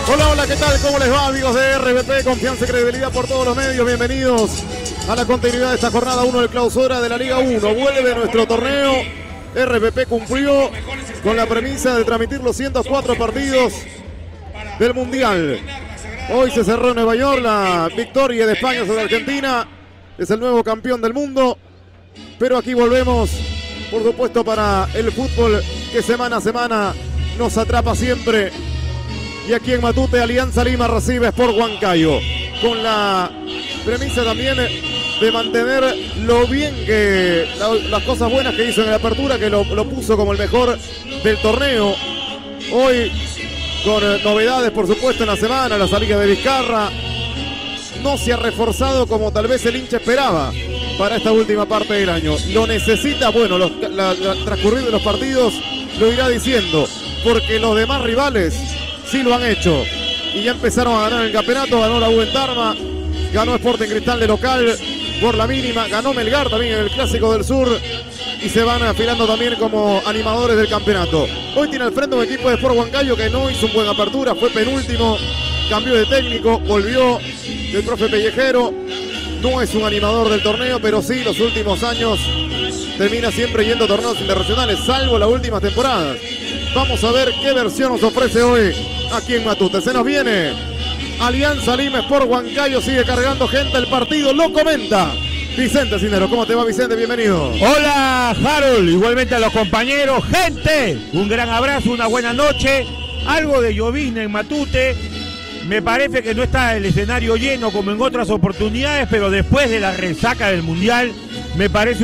Hola, hola, ¿qué tal? ¿Cómo les va, amigos de RBP? Confianza y credibilidad por todos los medios. Bienvenidos a la continuidad de esta jornada 1 de clausura de la Liga 1. Vuelve nuestro torneo. RBP cumplió con la premisa de transmitir los 104 partidos del Mundial. Hoy se cerró en Nueva York la victoria de España sobre Argentina. Es el nuevo campeón del mundo. Pero aquí volvemos, por supuesto, para el fútbol que semana a semana nos atrapa siempre. Y aquí en Matute, Alianza Lima recibe Sport Huancayo, con la premisa también de mantener lo bien que las cosas buenas que hizo en la apertura, que lo puso como el mejor del torneo. Hoy con novedades, por supuesto, en la semana, la salida de Vizcarra. No se ha reforzado como tal vez el hincha esperaba para esta última parte del año. Lo necesita, bueno, transcurrir de los partidos lo irá diciendo, porque los demás rivales sí lo han hecho y ya empezaron a ganar el campeonato. Ganó la U en Tarma, ganó Sporting Cristal de local por la mínima, ganó Melgar también en el Clásico del Sur y se van afilando también como animadores del campeonato. Hoy tiene al frente un equipo de Sport Huancayo que no hizo un buen apertura, fue penúltimo, cambió de técnico, volvió el profe Pellejero. No es un animador del torneo, pero sí los últimos años termina siempre yendo a torneos internacionales, salvo las últimas temporadas. Vamos a ver qué versión nos ofrece hoy aquí en Matute. Se nos viene Alianza Lima, Sport Huancayo sigue cargando gente. El partido lo comenta Vicente Cinero. ¿Cómo te va, Vicente? Bienvenido. Hola, Harold. Igualmente a los compañeros. Gente, un gran abrazo, una buena noche. Algo de llovizna en Matute. Me parece que no está el escenario lleno como en otras oportunidades, pero después de la resaca del Mundial, me parece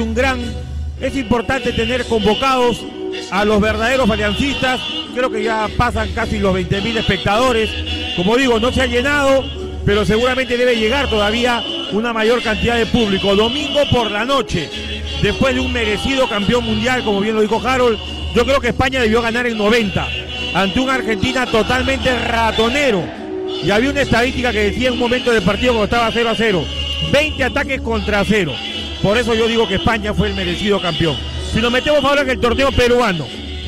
es importante tener convocados a los verdaderos aliancistas. Creo que ya pasan casi los 20.000 espectadores. Como digo, no se ha llenado, pero seguramente debe llegar todavía una mayor cantidad de público. Domingo por la noche, después de un merecido campeón mundial, como bien lo dijo Harold, yo creo que España debió ganar en 90, ante una Argentina totalmente ratonero. Y había una estadística que decía en un momento del partido cuando estaba 0-0, 20 ataques contra 0. Por eso yo digo que España fue el merecido campeón. Si nos metemos ahora en el torneo peruano,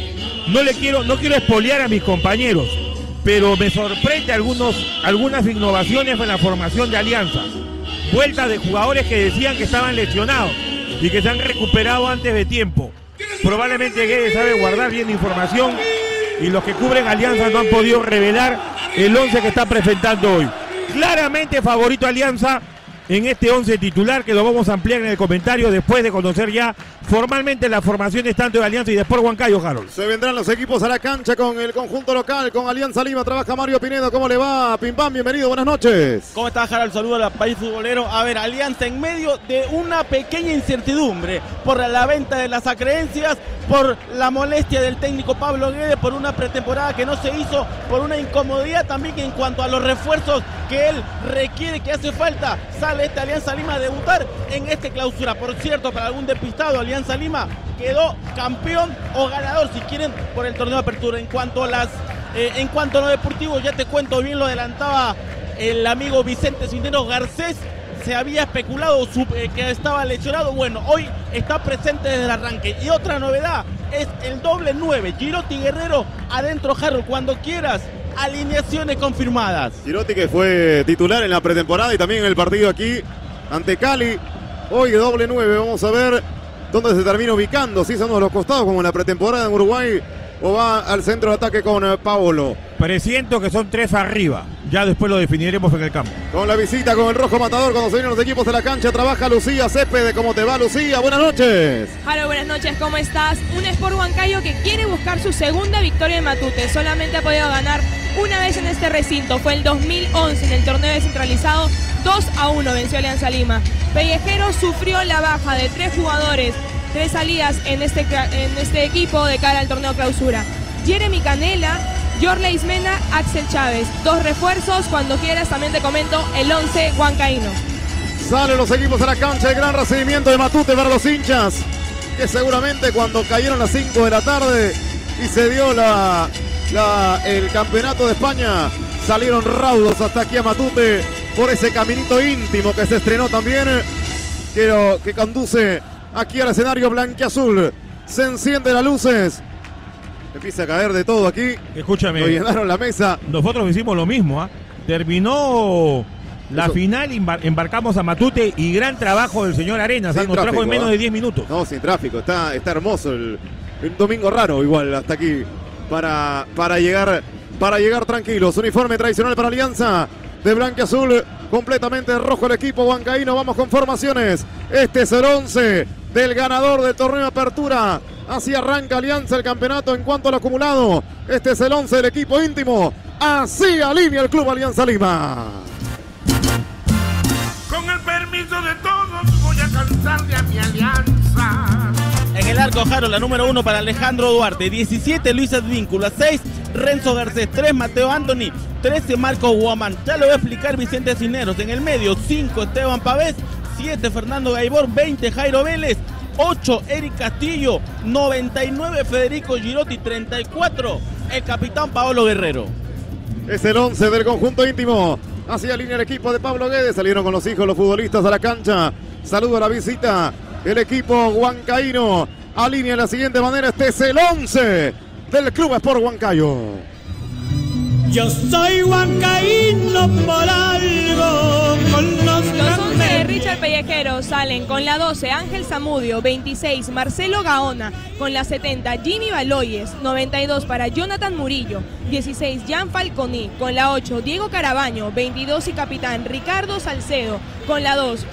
no quiero espolear a mis compañeros, pero me sorprende algunas innovaciones en la formación de Alianza. Vueltas de jugadores que decían que estaban lesionados y que se han recuperado antes de tiempo. Probablemente Guedes sabe guardar bien información y los que cubren Alianza no han podido revelar el 11 que está presentando hoy. Claramente favorito Alianza en este 11 titular, que lo vamos a ampliar en el comentario después de conocer ya formalmente las formaciones tanto de Alianza y de Sport Huancayo, Harold. Se vendrán los equipos a la cancha con el conjunto local, con Alianza Lima. Trabaja Mario Pinedo. ¿Cómo le va? Pim Pam, bienvenido, buenas noches. ¿Cómo está, Harold? Saludos al país futbolero. A ver, Alianza en medio de una pequeña incertidumbre por la venta de las acreencias, por la molestia del técnico Pablo Guedes, por una pretemporada que no se hizo, por una incomodidad también en cuanto a los refuerzos que él requiere, que hace falta. Sale esta Alianza Lima a debutar en este clausura. Por cierto, para algún despistado, Alianza Lima quedó campeón o ganador, si quieren, por el torneo de apertura. En cuanto a lo deportivo, ya te cuento, bien lo adelantaba el amigo Vicente Cinero. Garcés se había especulado que estaba lesionado. Bueno, hoy está presente desde el arranque. Y otra novedad es el doble 9, Girotti Guerrero adentro. Harold, cuando quieras, alineaciones confirmadas. Girotti, que fue titular en la pretemporada y también en el partido aquí ante Cali. Hoy doble 9, vamos a ver dónde se termina ubicando, si son a los costados como en la pretemporada en Uruguay, o va al centro de ataque con Paolo. Presiento que son 3 arriba, ya después lo definiremos en el campo. Con la visita con el Rojo Matador, cuando se vienen los equipos de la cancha, trabaja Lucía Céspedes. ¿Cómo te va, Lucía? Buenas noches. Hola, buenas noches, ¿cómo estás? Un Sport Huancayo que quiere buscar su segunda victoria en Matute. Solamente ha podido ganar una vez en este recinto, fue el 2011 en el torneo descentralizado. 2-1 venció Alianza Lima. Pellejero sufrió la baja de 3 jugadores, 3 salidas en este equipo de cara al torneo clausura. Jeremy Canela, Yorley Ismena, Axel Chávez. 2 refuerzos. Cuando quieras también te comento el 11 huancaíno. Salen los equipos a la cancha. El gran recibimiento de Matute para los hinchas, que seguramente cuando cayeron las 5 de la tarde y se dio el campeonato de España, salieron raudos hasta aquí a Matute por ese caminito íntimo que se estrenó también, que conduce aquí al escenario blanquiazul. Se encienden las luces Empieza a caer de todo aquí. Escúchame. Lo llenaron la mesa. Nosotros hicimos lo mismo, ¿ah? Terminó la final, embarcamos a Matute y gran trabajo del señor Arenas, nos trajo en menos de 10 minutos. No, sin tráfico, está hermoso el domingo raro igual hasta aquí para llegar tranquilos. Uniforme tradicional para Alianza de blanquiazul, completamente rojo el equipo huancaíno. Vamos con formaciones. Este es el 11 del ganador del torneo de apertura. Así arranca Alianza el campeonato en cuanto al acumulado. Este es el 11 del equipo íntimo. Así alinea el Club Alianza Lima. Con el permiso de todos voy a cantarle a mi Alianza. En el arco Jaro, la número 1 para Alejandro Duarte, 17 Luis Advíncula, 6 Renzo Garcés, 3 Mateo Anthony, 13 Marcos Guamán. Ya lo va a explicar Vicente Cisneros. En el medio, 5 Esteban Pavés, 7 Fernando Gaibor, 20 Jairo Vélez, 8 Eric Castillo, 99 Federico Girotti, 34 el capitán Paolo Guerrero. Es el 11 del conjunto íntimo. Hacia línea el equipo de Pablo Guedes. Salieron con los hijos los futbolistas a la cancha. Saludo a la visita. El equipo huancaíno alinea de la siguiente manera. Este es el 11 del Club Sport Huancayo. Yo soy huancaíno por algo. Con los 11 de Richard Pellejero salen con la 12 Ángel Zamudio, 26 Marcelo Gaona, con la 70 Jimmy Baloyes, 92 para Jonathan Murillo, 16 Jan Falconi, con la 8 Diego Carabaño, 22 y capitán Ricardo Salcedo, con la 2